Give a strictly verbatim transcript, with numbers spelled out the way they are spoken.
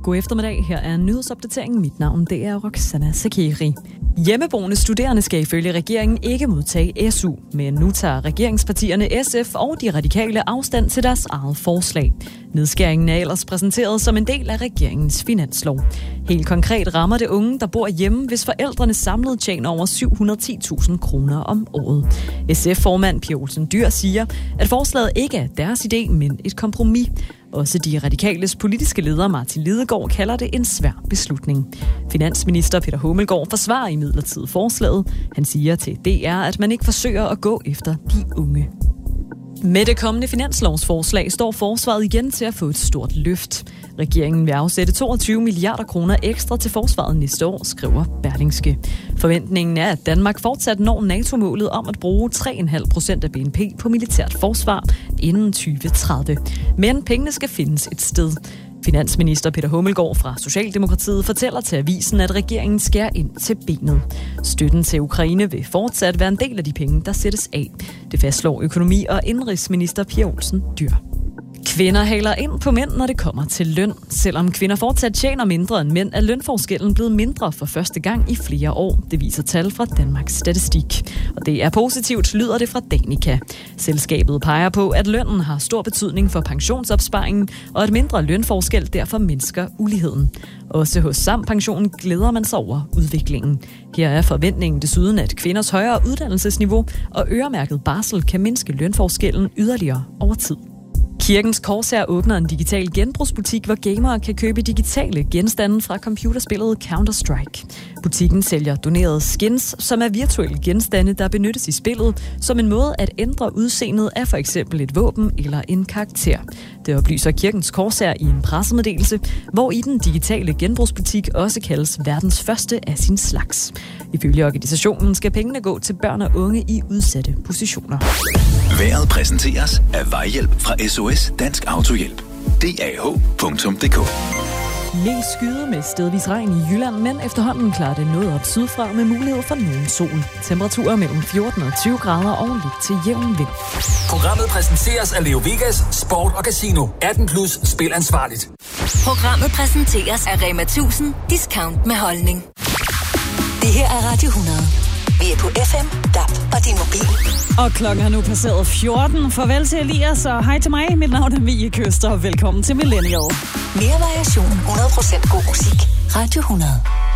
God eftermiddag. Her er nyhedsopdateringen. Mit navn det er Roxana Sakiri. Hjemmeboende studerende skal ifølge regeringen ikke modtage S U, men nu tager regeringspartierne S F og de radikale afstand til deres eget forslag. Nedskæringen er ellers præsenteret som en del af regeringens finanslov. Helt konkret rammer det unge, der bor hjemme, hvis forældrene samlet tjener over syv hundrede og ti tusind kroner om året. S F-formand Pia Olsen Dyhr siger, at forslaget ikke er deres idé, men et kompromis. Også de radikales politiske leder Martin Lidegaard kalder det en svær beslutning. Finansminister Peter Hummelgaard forsvarer imidlertid forslaget. Han siger til D R, at man ikke forsøger at gå efter de unge. Med det kommende finanslovsforslag står forsvaret igen til at få et stort løft. Regeringen vil afsætte toogtyve milliarder kroner ekstra til forsvaret næste år, skriver Berlingske. Forventningen er, at Danmark fortsat når NATO-målet om at bruge tre komma fem procent af B N P på militært forsvar inden tyve tredive. Men pengene skal findes et sted. Finansminister Peter Hummelgaard fra Socialdemokratiet fortæller til avisen, at regeringen skærer ind til benet. Støtten til Ukraine vil fortsat være en del af de penge, der sættes af. Det fastslår økonomi- og indenrigsminister Pia Olsen Dyhr. Kvinder haler ind på mænd, når det kommer til løn. Selvom kvinder fortsat tjener mindre end mænd, er lønforskellen blevet mindre for første gang i flere år. Det viser tal fra Danmarks Statistik. Og det er positivt, lyder det fra Danica. Selskabet peger på, at lønnen har stor betydning for pensionsopsparingen, og at mindre lønforskel derfor mindsker uligheden. Også hos Sam Pension glæder man sig over udviklingen. Her er forventningen desuden, at kvinders højere uddannelsesniveau og øremærket barsel kan mindske lønforskellen yderligere over tid. Kirkens Korshær åbner en digital genbrugsbutik, hvor gamere kan købe digitale genstande fra computerspillet Counter-Strike. Butikken sælger donerede skins, som er virtuelle genstande, der benyttes i spillet som en måde at ændre udseendet af for eksempel et våben eller en karakter. Det oplyser Kirkens Korshær i en pressemeddelelse, hvor i den digitale genbrugsbutik også kaldes verdens første af sin slags. Ifølge organisationen skal pengene gå til børn og unge i udsatte positioner. Vejret præsenteres af Vejhjælp fra S O S Dansk Autohjælp. D A H punktum d k. Mest skyde med stedvis regn i Jylland, men efterhånden klarer det noget op sydfra med mulighed for nogen sol. Temperaturer mellem fjorten og tyve grader og lidt til jævn vind. Programmet præsenteres af Leo Vegas, Sport og Casino. atten plus, spil ansvarligt. Programmet præsenteres af Rema tusind, discount med holdning. Det her er Radio hundrede. Vi er på F M, D A B og din mobil. Og klokken har nu passeret fjorten. Farvel til Elias og hej til mig. Mit navn er Mie Køster. Velkommen til Millennial. Mere variation, hundrede procent god musik. Radio hundrede.